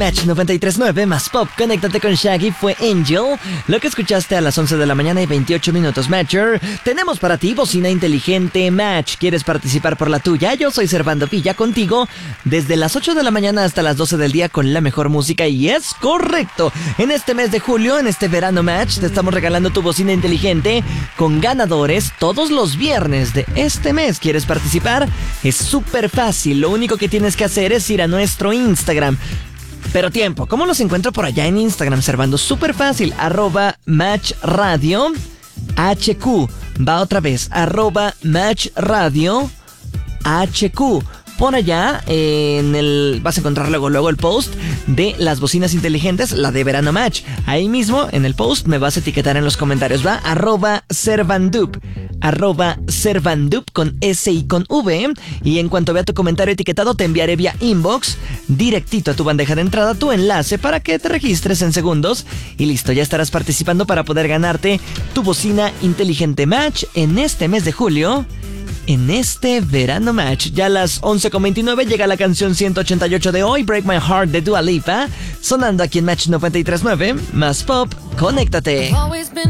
Match 93.9 más pop, conéctate con Shaggy, fue Angel. Lo que escuchaste a las 11 de la mañana y 28 minutos, Matcher. Tenemos para ti bocina inteligente Match. ¿Quieres participar por la tuya? Yo soy Servando Villa contigo desde las 8 de la mañana hasta las 12 del día con la mejor música. Y es correcto, en este mes de julio, en este verano Match, te estamos regalando tu bocina inteligente con ganadores todos los viernes de este mes. ¿Quieres participar? Es súper fácil, lo único que tienes que hacer es ir a nuestro Instagram. Pero tiempo, ¿cómo los encuentro por allá en Instagram, Servando? Súper fácil, @MatchRadio HQ. Va otra vez, @MatchRadio HQ. Por allá vas a encontrar luego el post de las bocinas inteligentes, la de Verano Match. Ahí mismo en el post me vas a etiquetar en los comentarios, va @Servandup con S y con V. Y en cuanto vea tu comentario etiquetado, te enviaré vía inbox directito a tu bandeja de entrada tu enlace para que te registres en segundos. Y listo, ya estarás participando para poder ganarte tu bocina inteligente Match en este mes de julio. En este verano Match. Ya a las 11:29 llega la canción 188 de hoy, Break My Heart de Dua Lipa, sonando aquí en Match 93.9 más pop. Conéctate.